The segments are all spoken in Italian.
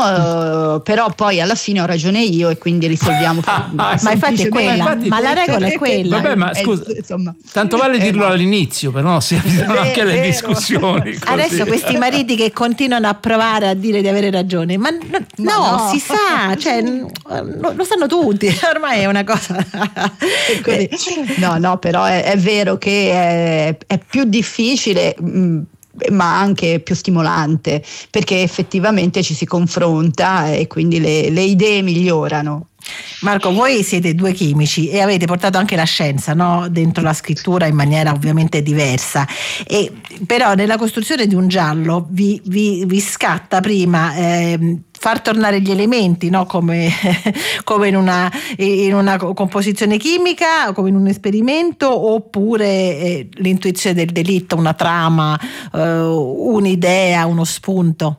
però poi alla fine ho ragione io e quindi risolviamo. Ma infatti è quella, ma la regola è quella. Vabbè, ma scusa, tanto vale dirlo all'inizio, però si avviano anche le discussioni. Così. Adesso questi mariti che continuano a provare a dire di avere ragione, ma no, si sa, cioè lo sanno tutti, ormai è una cosa così. No, però è vero che è più difficile, ma anche più stimolante, perché effettivamente ci si confronta e quindi le idee migliorano. Marco, voi siete due chimici e avete portato anche la scienza, no? Dentro la scrittura in maniera ovviamente diversa, e però nella costruzione di un giallo vi scatta prima far tornare gli elementi, no? come in una composizione chimica, come in un esperimento, oppure l'intuizione del delitto, una trama, un'idea, uno spunto?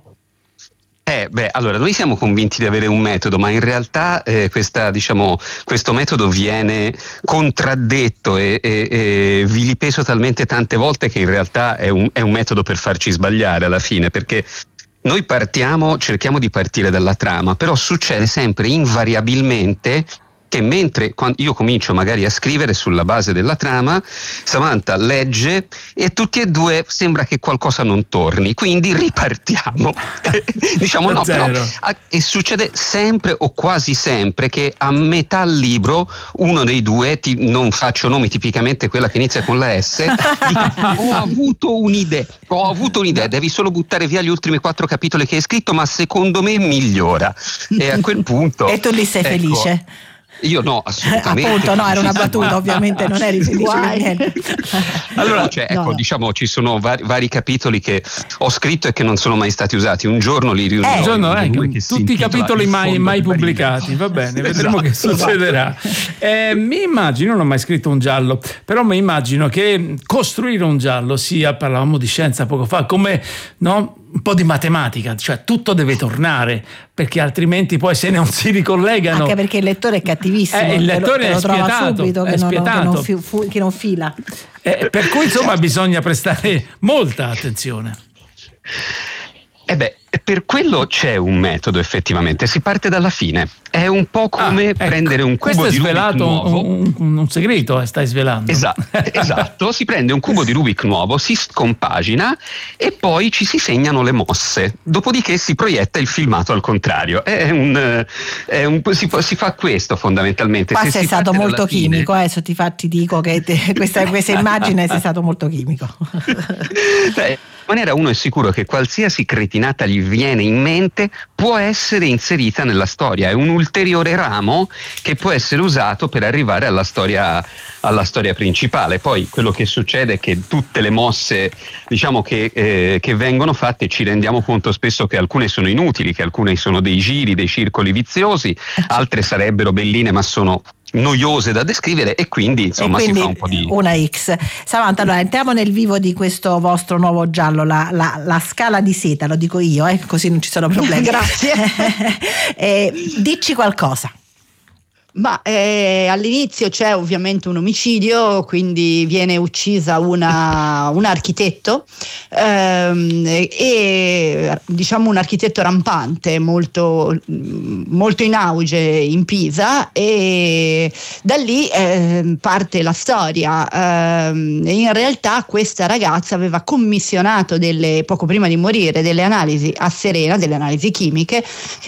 Allora noi siamo convinti di avere un metodo, ma in realtà questo metodo viene contraddetto e vilipeso talmente tante volte che in realtà è un metodo per farci sbagliare alla fine, perché noi cerchiamo di partire dalla trama, però succede sempre invariabilmente che mentre io comincio magari a scrivere sulla base della trama, Samantha legge e tutti e due sembra che qualcosa non torni, quindi ripartiamo. Diciamo no, però, e succede sempre o quasi sempre che a metà libro uno dei due, non faccio nomi, tipicamente quella che inizia con la S, dica, ho avuto un'idea, devi solo buttare via gli ultimi 4 capitoli che hai scritto, ma secondo me migliora. E a quel punto e tu lì sei felice? Io no, assolutamente. Appunto, no, era una battuta, ovviamente non eri felice per niente. Allora, diciamo, ci sono vari capitoli che ho scritto e che non sono mai stati usati. Un giorno li riunirò. Tutti i capitoli mai pubblicati. Va bene, vedremo che succederà. Mi immagino, non ho mai scritto un giallo, però mi immagino che costruire un giallo sia, parlavamo di scienza poco fa, come un po' di matematica, cioè tutto deve tornare, perché altrimenti poi se non si ricollegano. Anche perché il lettore è cattivissimo, il lettore lo trova spietato, subito che non fila. Per cui insomma bisogna prestare molta attenzione. Per quello c'è un metodo, effettivamente, si parte dalla fine. È un po' come prendere un cubo di Rubik nuovo. Un segreto stai svelando. Esatto, si prende un cubo di Rubik nuovo, si scompagina e poi ci si segnano le mosse. Dopodiché si proietta il filmato al contrario. Si fa questo fondamentalmente. Qua sei stato molto chimico, adesso ti dico che questa immagine sei stato molto chimico. In maniera uno è sicuro che qualsiasi cretinata gli viene in mente può essere inserita nella storia, è un ulteriore ramo che può essere usato per arrivare alla storia principale. Poi quello che succede è che tutte le mosse, diciamo, che vengono fatte, ci rendiamo conto spesso che alcune sono inutili, che alcune sono dei giri, dei circoli viziosi, altre sarebbero belline ma sono noiose da descrivere, e quindi insomma si fa un po' di una X. Samantha, allora entriamo nel vivo di questo vostro nuovo giallo, la scala di seta, lo dico io, così non ci sono problemi. Grazie. Dici qualcosa. Ma all'inizio c'è ovviamente un omicidio, quindi viene uccisa un architetto, e diciamo un architetto rampante, molto, molto in auge in Pisa, e da lì parte la storia. In realtà questa ragazza aveva commissionato poco prima di morire delle analisi a Serena, delle analisi chimiche,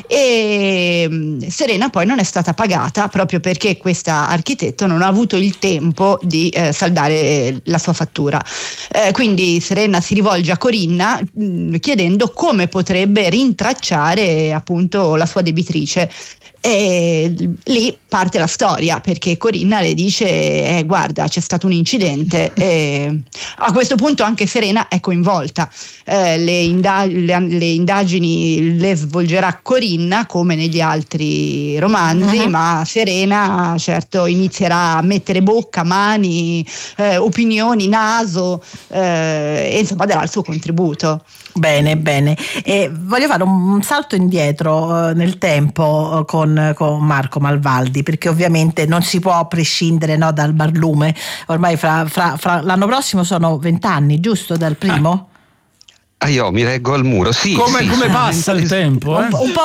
e Serena poi non è stata pagata proprio perché questa architetto non ha avuto il tempo di saldare la sua fattura. Quindi Serena si rivolge a Corinna chiedendo come potrebbe rintracciare appunto la sua debitrice. E lì parte la storia, perché Corinna le dice guarda, c'è stato un incidente, e a questo punto anche Serena è coinvolta. Le indagini le svolgerà Corinna come negli altri romanzi, ma Serena certo inizierà a mettere bocca, mani, opinioni, naso, e insomma darà il suo contributo. Bene. Voglio fare un salto indietro nel tempo con Marco Malvaldi, perché ovviamente non si può prescindere dal barlume. Ormai fra l'anno prossimo sono 20 anni, giusto, dal primo? Io mi reggo al muro, sì. Come passa il tempo? Un po'